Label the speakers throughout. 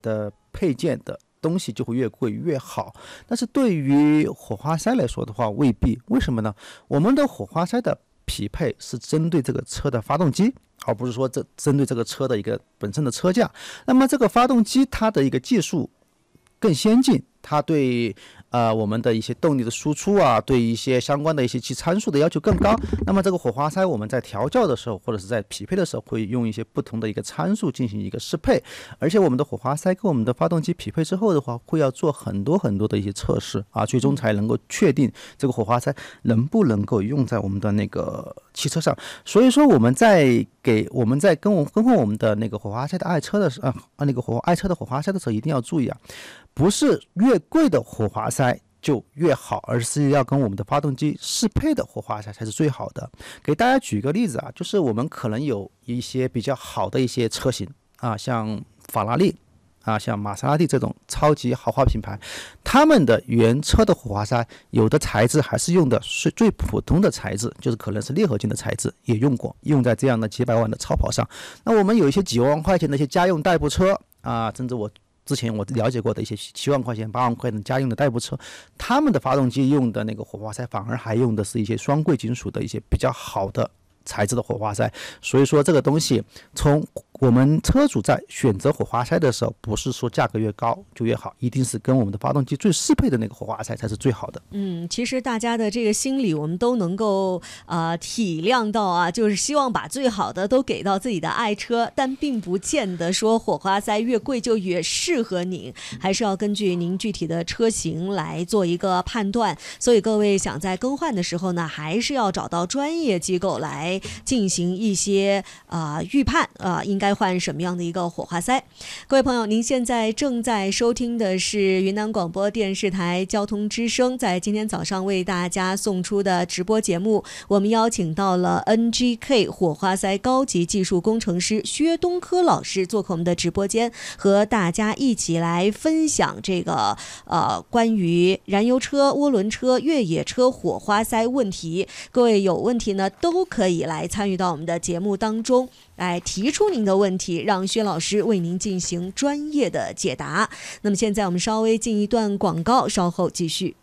Speaker 1: 的配件的东西就会越贵越好。但是对于火花塞来说的话，未必。为什么呢？我们的火花塞的匹配是针对这个车的发动机，而不是说针对这个车的一个本身的车架。那么这个发动机它的一个技术更先进，它对我们的一些动力的输出啊，对一些相关的一些其参数的要求更高。那么这个火花塞我们在调教的时候，或者是在匹配的时候，会用一些不同的一个参数进行一个适配。而且我们的火花塞跟我们的发动机匹配之后的话，会要做很多很多的一些测试啊，最终才能够确定这个火花塞能不能够用在我们的那个汽车上。所以说我们在更换我们的那个火花塞的爱车的那个爱车的火花塞的时候，一定要注意啊，不是越贵的火花塞就越好，而是要跟我们的发动机适配的火花塞才是最好的。给大家举个例子啊，就是我们可能有一些比较好的一些车型啊，像法拉利啊，像玛莎拉蒂这种超级豪华品牌，他们的原车的火花塞有的材质还是用的是最普通的材质，就是可能是裂合金的材质，也用在这样的几百万的超跑上。那我们有一些几万块钱的一些家用代步车啊，甚至之前我了解过的一些7万块钱、8万块钱的家用的代步车，他们的发动机用的那个火花塞反而还用的是一些双贵金属的一些比较好的材质的火花塞。所以说这个东西从我们车主在选择火花塞的时候，不是说价格越高就越好，一定是跟我们的发动机最适配的那个火花塞才是最好的。
Speaker 2: 其实大家的这个心理我们都能够体谅到啊，就是希望把最好的都给到自己的爱车，但并不见得说火花塞越贵就越适合您，还是要根据您具体的车型来做一个判断。所以各位想在更换的时候呢，还是要找到专业机构来进行一些预判应该换什么样的一个火花塞。各位朋友，您现在正在收听的是云南广播电视台交通之声在今天早上为大家送出的直播节目。我们邀请到了 NGK 火花塞高级技术工程师薛东科老师做客我们的直播间，和大家一起来分享这个关于燃油车、涡轮车、越野车火花塞问题。各位有问题呢，都可以来参与到我们的节目当中，来提出您的问题，让薛老师为您进行专业的解答。那么现在我们稍微进一段广告，稍后继续。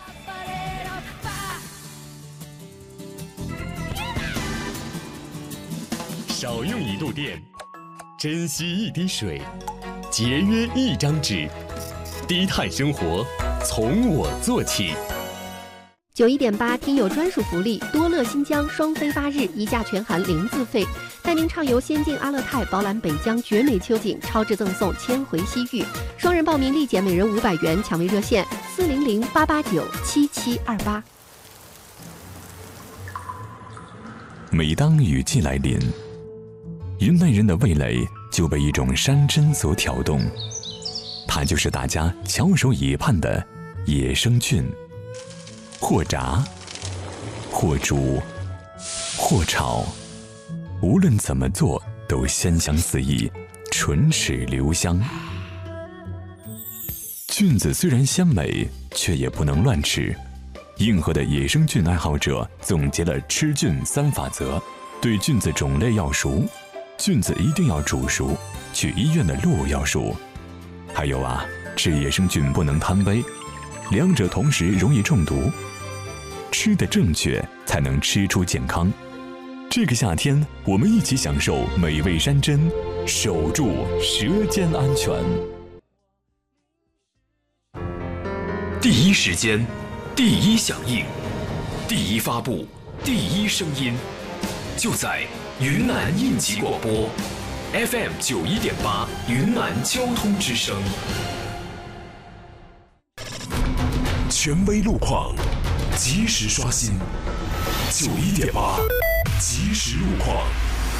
Speaker 3: 少用一度电，珍惜一滴水，节约一张纸，低碳生活从我做起。
Speaker 4: 91.8听友专属福利，多乐新疆双飞8日，1价全含0自费，带您畅游仙境阿勒泰，饱览北疆绝美秋景，超值赠送千回西域。双人报名立减每人500元，抢位热线400-889-7728。
Speaker 5: 每当雨季来临，云南人的味蕾就被一种山珍所挑动，它就是大家翘首以盼的野生菌。或炸，或煮，或炒，无论怎么做都鲜香四溢，唇齿留香。菌子虽然鲜美，却也不能乱吃。硬核的野生菌爱好者总结了吃菌3法则：对菌子种类要熟，菌子一定要煮熟，去医院的路要熟。还有吃野生菌不能贪杯，两者同时容易中毒。吃得正确，才能吃出健康。这个夏天，我们一起享受美味山珍，守住舌尖安全。
Speaker 3: 第一时间，第一响应，第一发布，第一声音，就在云南应急广播 FM 91.8云南交通之声。权威路况，及时刷新，91.8即时路况。